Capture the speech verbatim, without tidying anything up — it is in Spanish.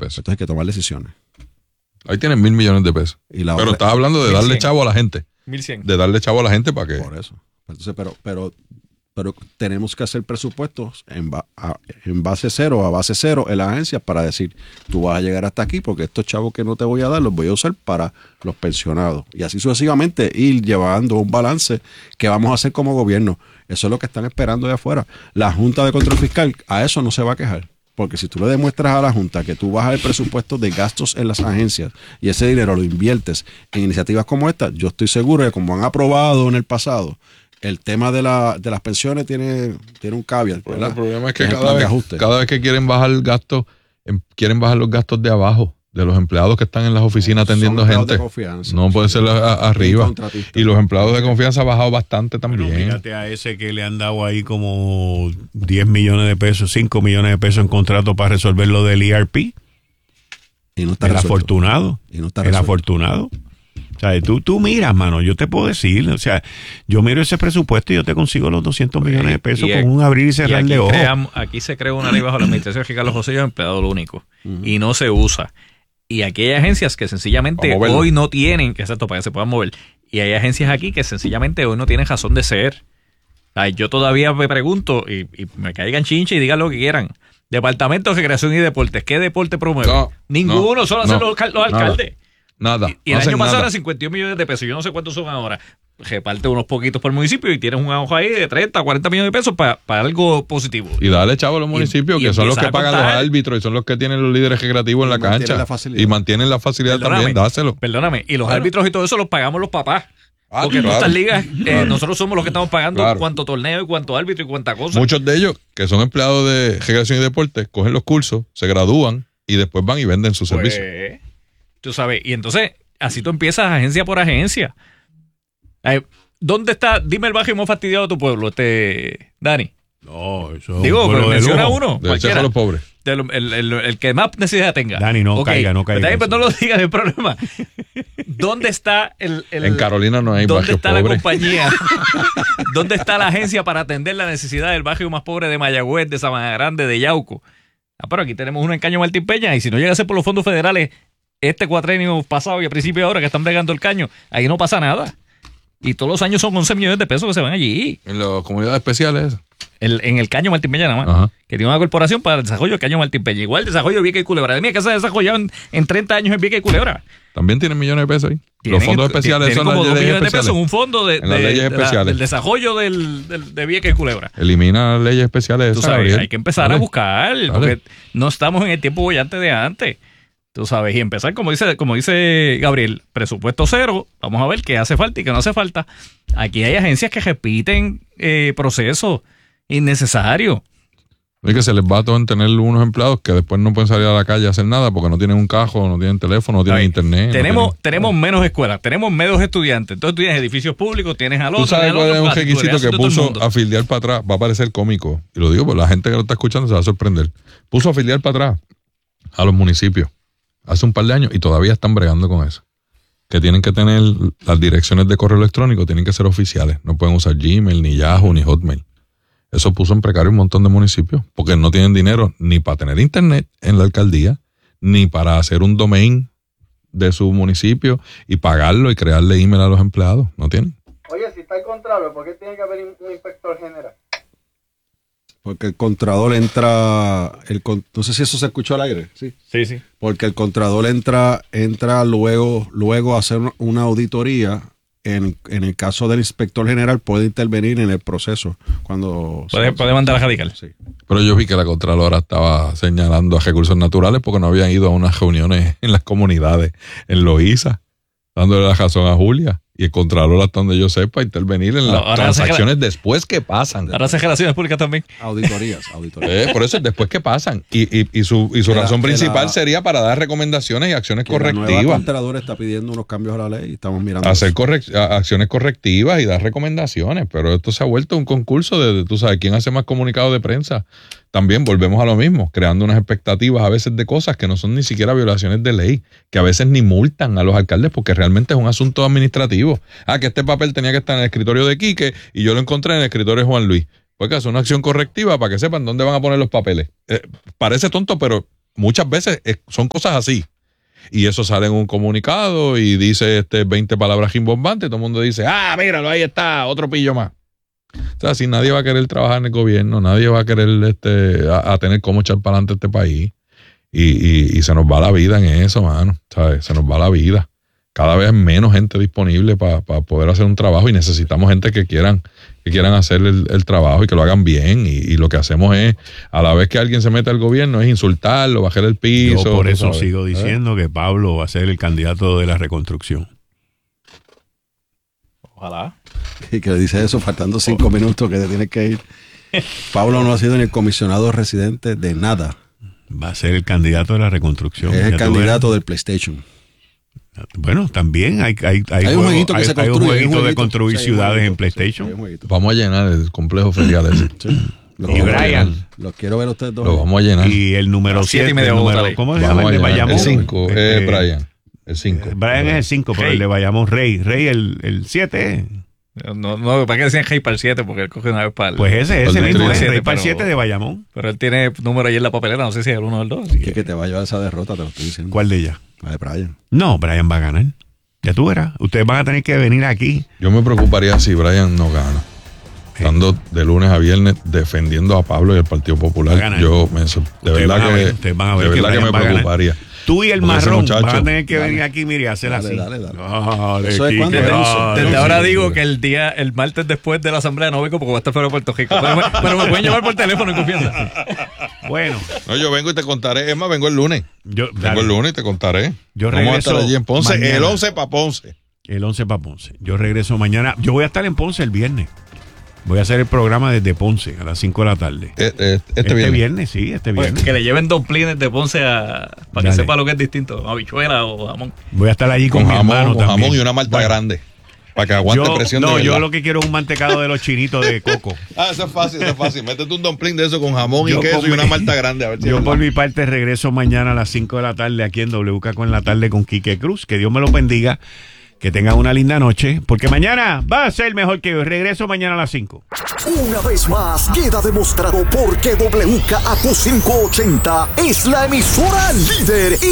pesos. Entonces hay que tomar decisiones. Ahí tienen mil millones de pesos. Y la pero otra, estás hablando de darle mil cien. chavo a la gente. mil cien. De darle chavo a la gente para que... Por eso. Entonces, pero, pero, pero tenemos que hacer presupuestos en, ba, a, en base cero, a base cero en las agencias para decir, tú vas a llegar hasta aquí porque estos chavos que no te voy a dar los voy a usar para los pensionados. Y así sucesivamente ir llevando un balance que vamos a hacer como gobierno. Eso es lo que están esperando de afuera. La Junta de Control Fiscal a eso no se va a quejar. Porque si tú le demuestras a la Junta que tú bajas el presupuesto de gastos en las agencias y ese dinero lo inviertes en iniciativas como esta, yo estoy seguro de que como han aprobado en el pasado, el tema de, la, de las pensiones tiene, tiene un caveat, ¿verdad? El problema es que Es el cada plan de vez, ajuste. cada vez que quieren bajar el gasto, em, quieren bajar los gastos de abajo, de los empleados que están en las oficinas atendiendo Son empleados gente. de confianza. No puede ser a- a- arriba. Contratista. Y los empleados de confianza han bajado bastante también. Bueno, fíjate a ese que le han dado ahí como diez millones de pesos, cinco millones de pesos en contrato para resolver lo del E R P. Y no está El resuelto. afortunado. Y no está El resuelto. afortunado. O sea, tú, tú miras, mano, yo te puedo decir, o sea, yo miro ese presupuesto y yo te consigo los doscientos millones de pesos Y- con un abrir y cerrar aquí de ojos. creamos- aquí se crea una ley bajo la administración de Ricardo Rosselló, empleado lo único. Uh-huh. Y no se usa. Y aquí hay agencias que sencillamente hoy no tienen, que exacto, para que se puedan mover. Y hay agencias aquí que sencillamente hoy no tienen razón de ser. Ay, yo todavía me pregunto, y, y me caigan chinche y digan lo que quieran. Departamento de Recreación y Deportes, ¿qué deporte promueve? No, Ninguno, no, solo hacen no, los, los alcaldes. Nada. Y, y no el año hacen pasado nada. eran cincuenta y un millones de pesos. Yo no sé cuántos son ahora. Reparte unos poquitos por municipio y tienes una hoja ahí de treinta, cuarenta millones de pesos para, para algo positivo. Y dale chavo a los municipios, y que son los que empieza a pagan los contar. árbitros y son los que tienen los líderes recreativos en la mantienen cancha. la facilidad. Y mantienen la facilidad Perdóname, también, dáselo. Perdóname. Y los Claro. árbitros y todo eso los pagamos los papás. Ah, Porque en claro. nuestras ligas, eh, Claro. nosotros somos los que estamos pagando Claro. cuánto torneo y cuánto árbitro y cuánta cosa. Muchos de ellos, que son empleados de recreación y deporte, cogen los cursos, se gradúan y después van y venden sus Pues, servicios. tú sabes, y entonces, así tú empiezas agencia por agencia. Eh, ¿Dónde está? Dime el barrio más fastidiado de tu pueblo, este Dani. No, eso Digo, es un pero pueblo de menciona lujo. uno. De cualquiera. a los pobres. De lo- el, el- el que más necesidad tenga. Dani, no Ok, caiga, no caiga Está bien, en pero no eso. lo digas, no hay problema. ¿Dónde está el, el- En Carolina no hay ¿Dónde barrios está la pobres. compañía? ¿Dónde está la agencia para atender la necesidad del barrio más pobre de Mayagüez, de Sabana Grande, de Yauco? Ah, pero aquí tenemos uno en Caño Martín Peña y si no llega a ser por los fondos federales este cuatrenio pasado y a principio de ahora que están bregando el caño, ahí no pasa nada. Y todos los años son once millones de pesos que se van allí. En las comunidades especiales. El, en el Caño Martín Peña nada más. Ajá. Que tiene una corporación para el desarrollo del Caño Martín Peña. Igual el desarrollo de Vieques y Culebra. De mí que se ha desarrollado en, en treinta años en Vieques y Culebra. También tienen millones de pesos ahí. Tienen- los fondos especiales tienen son como las dos leyes millones de pesos en especiales. un fondo de, En las de- leyes de la- especiales. del desarrollo del, del- de Vieques y Culebra. Elimina las leyes especiales. Tú esas, sabes, Gabriel. hay que empezar Dale. a buscar, Dale. porque no estamos en el tiempo bollante de antes. Tú sabes, y empezar, como dice, como dice Gabriel, presupuesto cero, vamos a ver qué hace falta y qué no hace falta. Aquí hay agencias que repiten eh, procesos innecesarios. Es que se les va a todo en tener unos empleados que después no pueden salir a la calle a hacer nada porque no tienen un cajo, no tienen teléfono, no tienen Ay, internet. no Tenemos, tienen- tenemos menos escuelas, tenemos menos estudiantes. Entonces tú tienes edificios públicos, tienes al otro. ¿Tú sabes tienes al cuál es otro, un la requisito titularidad que de todo el puso mundo. afiliar para atrás? Va a parecer cómico. Y lo digo porque la gente que lo está escuchando se va a sorprender. Puso afiliar para atrás a los municipios hace un par de años y todavía están bregando con eso. Que tienen que tener las direcciones de correo electrónico, tienen que ser oficiales. No pueden usar Gmail, ni Yahoo, ni Hotmail. Eso puso en precario un montón de municipios porque no tienen dinero ni para tener internet en la alcaldía, ni para hacer un domain de su municipio y pagarlo y crearle email a los empleados. No tienen. Oye, si está el contrario, ¿por qué tiene que haber un inspector general? Porque el contrador entra, el, con- no sé si eso se escuchó al aire, sí. Sí, sí. Porque el contrador entra, entra luego, luego a hacer una auditoría. En, en el caso del inspector general puede intervenir en el proceso cuando Puede, se- puede mandar a radical. Sí. Pero yo vi que la Contralora estaba señalando a recursos naturales porque no habían ido a unas reuniones en las comunidades, en Loíza, dándole la razón a Julia. Y el Contralor, hasta donde yo sepa, intervenir en No, las ahora transacciones después que pasan. Ahora hace relaciones públicas también. Auditorías, auditorías. Eh, por eso es después que pasan. Y, y, y su, y su Que la- razón que principal la- sería para dar recomendaciones y acciones Que la nueva correctivas. Contralora está pidiendo unos cambios a la ley y estamos mirando. Hacer eso. correc- a- acciones correctivas y dar recomendaciones. Pero esto se ha vuelto un concurso de, de, tú sabes, quién hace más comunicados de prensa. También volvemos a lo mismo, creando unas expectativas a veces de cosas que no son ni siquiera violaciones de ley, que a veces ni multan a los alcaldes porque realmente es un asunto administrativo. Ah, que este papel tenía que estar en el escritorio de Quique y yo lo encontré en el escritorio de Juan Luis. Pues que hacer una acción correctiva para que sepan dónde van a poner los papeles. Eh, parece tonto, pero muchas veces es, son cosas así. Y eso sale en un comunicado y dice este veinte palabras rimbombantes. Todo el mundo dice, ah, míralo, ahí está, otro pillo más. O sea, si nadie va a querer trabajar en el gobierno, nadie va a querer este, a, a tener cómo echar para adelante este país. Y, y, y se nos va la vida en eso, mano. ¿Sabes? Se nos va la vida. Cada vez menos gente disponible para pa poder hacer un trabajo y necesitamos gente que quieran, que quieran hacer el, el trabajo y que lo hagan bien. Y, y lo que hacemos es, a la vez que alguien se mete al gobierno, es insultarlo, bajar el piso. Yo por eso ¿sabes? sigo diciendo ¿Eh? que Pablo va a ser el candidato de la reconstrucción. Ojalá. Y que le dice eso faltando cinco minutos que te tienes que ir. Pablo no ha sido ni el comisionado residente de nada. Va a ser el candidato de la reconstrucción. Es el candidato del PlayStation. Bueno, también hay, hay, hay, hay un jueguito que hay, se hay construye. un jueguito un jueguito. de construir Sí, ciudades jueguito, en PlayStation. Sí, vamos a llenar el complejo ferial ese. Sí. Lo Y Brian. Los quiero ver a ustedes dos. Lo vamos a llenar. Y el número siete. ¿Cómo se llama el de Bayamón? El cinco, eh, eh, Brian. El cinco. Brian es el cinco, pero el de Bayamón, Rey. Rey, el siete. No, no, ¿para qué decían Rey para el siete? Porque él coge una vez para el... Pues ese, ese el mismo es siete, Rey para el pero- siete de Bayamón. Pero él tiene número ahí en la papelera, no sé si es el uno o el dos. Que, que te va a llevar esa derrota, te lo estoy diciendo. ¿Cuál de ellas? La de Brian. No, Brian va a ganar. Ya tú verás. Ustedes van a tener que venir aquí. Yo me preocuparía si Brian no gana. Estando de lunes a viernes defendiendo a Pablo y el Partido Va a Popular, ganar. yo me, de Ustedes verdad van a ver, que, ustedes van a ver de que verdad que Brian me va a ganar. preocuparía. Tú y el Porque ese marrón muchacho- van a tener que Dale. venir aquí, mire, y hacer Dale, así. dale, dale. Dale, Eso es Quique, cuando- dale. Desde sí, ahora sí, digo sí. que el día, el martes después de la asamblea no vengo porque voy a estar fuera de Puerto Rico. Pero me, pero me pueden llamar por teléfono en confianza. Bueno, No, yo vengo y te contaré. Es más, vengo el lunes. yo, Vengo dale. el lunes y te contaré. Yo Vamos a regreso estar allí en Ponce. mañana. El once para Ponce. El once para Ponce. Yo regreso mañana. Yo voy a estar en Ponce el viernes. Voy a hacer el programa desde Ponce a las cinco de la tarde. Eh, eh, Este, Este, viernes. viernes, sí, este Pues, viernes. que le lleven dos plines de Ponce a, para que Dale. sepa lo que es distinto. Habichuela o jamón. Voy a estar allí con, Con mi hermano jamón, con también. jamón y una malta Bueno, grande. Para que aguante yo, presión no, de yo verdad. lo que quiero es un mantecado de los chinitos de coco. Ah, eso es fácil, eso es fácil. Métete un dumpling de eso con jamón Yo y queso con y una mi- malta grande. A ver si Yo es por verdad. mi parte regreso mañana a las cinco de la tarde aquí en W K con la tarde con Quique Cruz. Que Dios me lo bendiga. Que tengan una linda noche. Porque mañana va a ser mejor que hoy. Regreso mañana a las cinco. Una vez más queda demostrado por qué W K A Q quinientos ochenta es la emisora líder